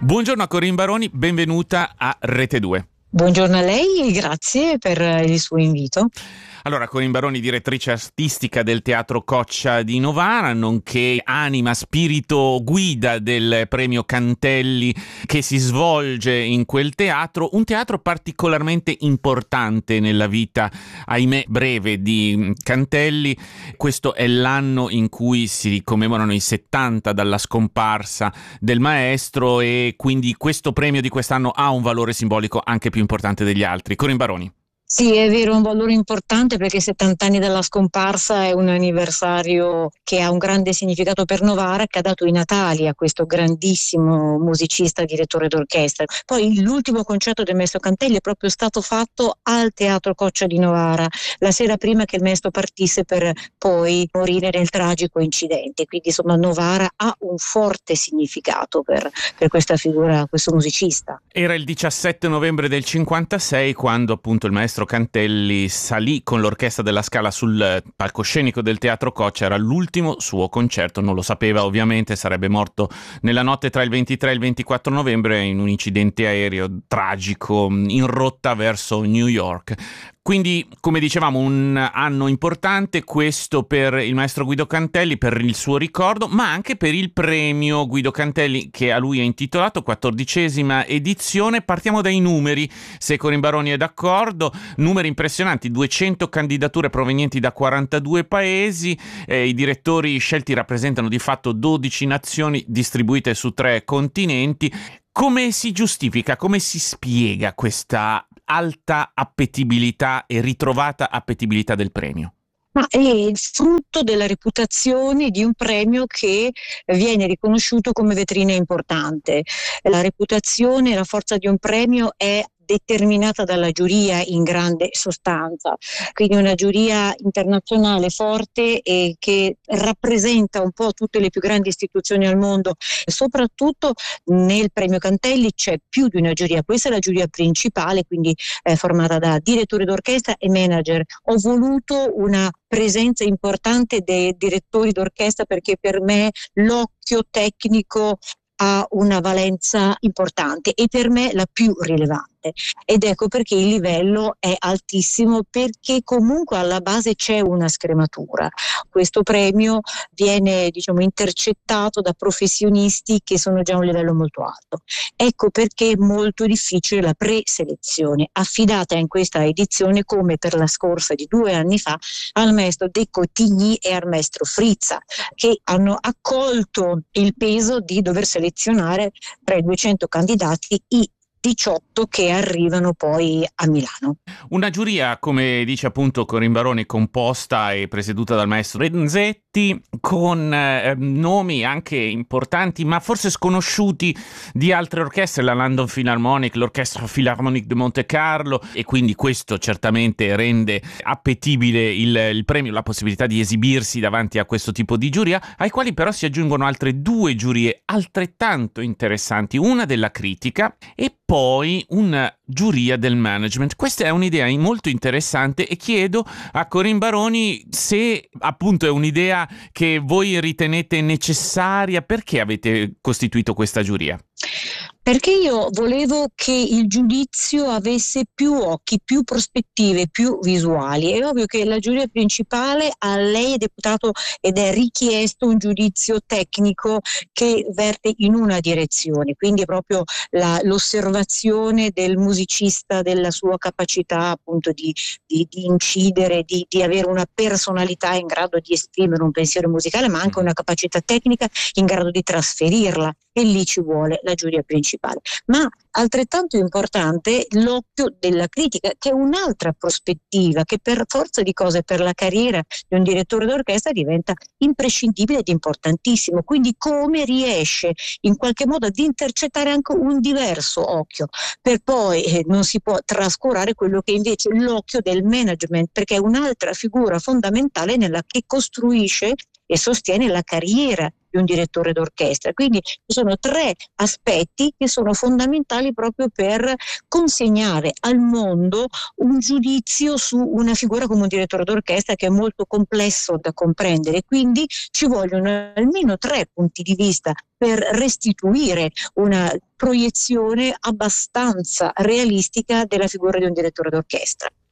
Buongiorno a Corinne Baroni, benvenuta a Rete 2. Buongiorno a lei e grazie per il suo invito. Allora, Corinne Baroni, direttrice artistica del Teatro Coccia di Novara, nonché anima, spirito guida del premio Cantelli che si svolge in quel teatro, un teatro particolarmente importante nella vita, ahimè breve, di Cantelli. Questo è l'anno in cui si commemorano i 70 dalla scomparsa del maestro e quindi questo premio di quest'anno ha un valore simbolico anche più importante degli altri. Corinne Baroni. Sì, è vero, un valore importante perché 70 anni dalla scomparsa è un anniversario che ha un grande significato per Novara, che ha dato i natali a questo grandissimo musicista, direttore d'orchestra. Poi l'ultimo concerto del maestro Cantelli è proprio stato fatto al Teatro Coccia di Novara, la sera prima che il maestro partisse per poi morire nel tragico incidente. Quindi insomma Novara ha un forte significato per questa figura, questo musicista. Era il 17 novembre del 56 quando appunto il maestro Cantelli salì con l'Orchestra della Scala sul palcoscenico del Teatro Coccia. Era l'ultimo suo concerto, non lo sapeva ovviamente, sarebbe morto nella notte tra il 23 e il 24 novembre in un incidente aereo tragico in rotta verso New York. Quindi, come dicevamo, un anno importante questo per il maestro Guido Cantelli, per il suo ricordo, ma anche per il premio Guido Cantelli che a lui è intitolato, 14ª edizione. Partiamo dai numeri, se Corinne Baroni è d'accordo. Numeri impressionanti, 200 candidature provenienti da 42 paesi, i direttori scelti rappresentano di fatto 12 nazioni distribuite su 3 continenti. Come si giustifica, come si spiega questa alta appetibilità e ritrovata appetibilità del premio? Ma è il frutto della reputazione di un premio che viene riconosciuto come vetrina importante. La reputazione e la forza di un premio è determinata dalla giuria in grande sostanza, quindi una giuria internazionale forte e che rappresenta un po' tutte le più grandi istituzioni al mondo. Soprattutto nel premio Cantelli c'è più di una giuria, questa è la giuria principale, quindi formata da direttori d'orchestra e manager. Ho voluto una presenza importante dei direttori d'orchestra perché per me l'occhio tecnico ha una valenza importante e per me la più rilevante, ed ecco perché il livello è altissimo, perché comunque alla base c'è una scrematura. Questo premio viene intercettato da professionisti che sono già a un livello molto alto. Ecco perché è molto difficile la preselezione affidata in questa edizione, come per la scorsa di 2 anni fa, al maestro De Cotigny e al maestro Frizza, che hanno accolto il peso di dover selezionare tra i 200 candidati i 18 che arrivano poi a Milano. Una giuria, come dice appunto Corinne Baroni, composta e presieduta dal maestro Renzetti, con nomi anche importanti ma forse sconosciuti di altre orchestre, la London Philharmonic, l'Orchestra Philharmonique de Monte Carlo, e quindi questo certamente rende appetibile il premio, la possibilità di esibirsi davanti a questo tipo di giuria, ai quali però si aggiungono altre 2 giurie altrettanto interessanti, una della critica e poi una giuria del management. Questa è un'idea molto interessante e chiedo a Corinne Baroni se appunto è un'idea che voi ritenete necessaria. Perché avete costituito questa giuria? Perché io volevo che il giudizio avesse più occhi, più prospettive, più visuali. È ovvio che la giuria principale, a lei è deputato ed è richiesto un giudizio tecnico che verte in una direzione, quindi proprio l'osservazione del musicista, della sua capacità appunto di incidere, di avere una personalità in grado di esprimere un pensiero musicale, ma anche una capacità tecnica in grado di trasferirla. E lì ci vuole la giuria principale. Ma altrettanto importante l'occhio della critica, che è un'altra prospettiva che per forza di cose per la carriera di un direttore d'orchestra diventa imprescindibile ed importantissimo. Quindi come riesce in qualche modo ad intercettare anche un diverso occhio, per poi non si può trascurare quello che invece è l'occhio del management, perché è un'altra figura fondamentale nella che costruisce e sostiene la carriera di un direttore d'orchestra. Quindi ci sono 3 aspetti che sono fondamentali proprio per consegnare al mondo un giudizio su una figura come un direttore d'orchestra, che è molto complesso da comprendere. Quindi ci vogliono almeno 3 punti di vista per restituire una proiezione abbastanza realistica della figura di un direttore d'orchestra.